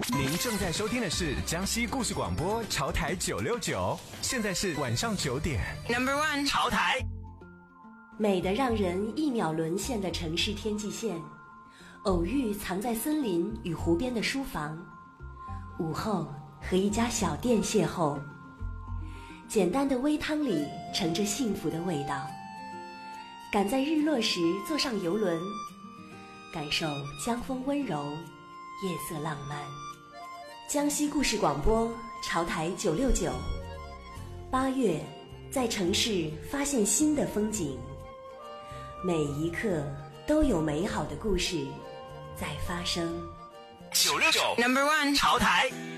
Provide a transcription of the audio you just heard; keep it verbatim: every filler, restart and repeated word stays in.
您正在收听的是江西故事广播潮台九六九，现在是晚上九点。 Number one， 潮台。 美得让人一秒沦陷的城市天际线，偶遇藏在森林与湖边的书房，午后和一家小店邂逅，简单的微汤里盛着幸福的味道。赶在日落时坐上游轮，感受江风温柔，夜色浪漫。江西故事广播潮台九六九，八月在城市发现新的风景，每一刻都有美好的故事在发生。 九六九 Number one， 潮台。